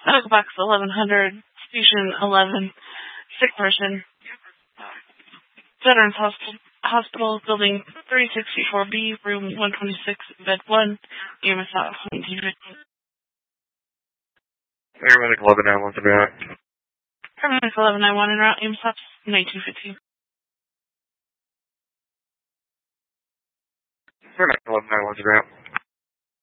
Medical Box 1100, Station 11, sick person. Veterans Hospital, Building 364B, Room 126, Bed 1, EMS out, 1915. Paramedic 1191 to be out. Paramedic 1191 en route, EMS ops, 1915. Paramedic 1191 to be out.